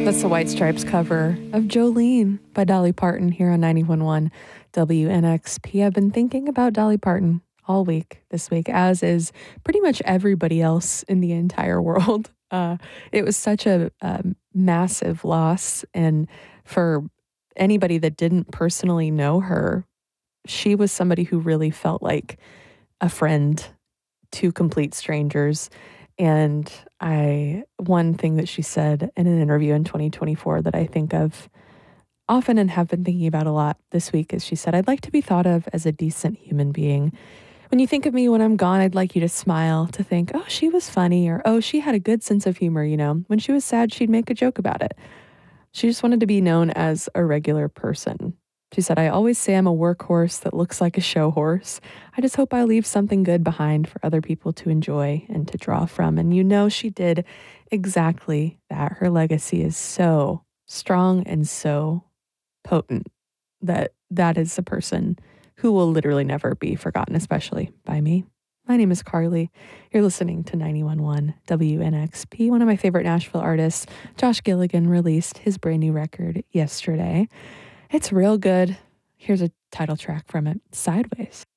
That's the White Stripes cover of Jolene by Dolly Parton here on 91.1 WNXP. I've been thinking about Dolly Parton all week this week, as is pretty much everybody else in the entire world. It was such a massive loss. And for anybody that didn't personally know her, she was somebody who really felt like a friend to complete strangers. And one thing that she said in an interview in 2024 that I think of often and have been thinking about a lot this week is she said, "I'd like to be thought of as a decent human being. When you think of me when I'm gone, I'd like you to smile, to think, oh, she was funny, or oh, she had a good sense of humor, you know. When she was sad, she'd make a joke about it." She just wanted to be known as a regular person. She said, "I always say I'm a workhorse that looks like a show horse. I just hope I leave something good behind for other people to enjoy and to draw from." And you know, she did exactly that. Her legacy is so strong and so potent that is a person who will literally never be forgotten, especially by me. My name is Carly. You're listening to 91.1 WNXP. One of my favorite Nashville artists, Josh Gilligan, released his brand new record yesterday. It's real good. Here's a title track from it, Sideways.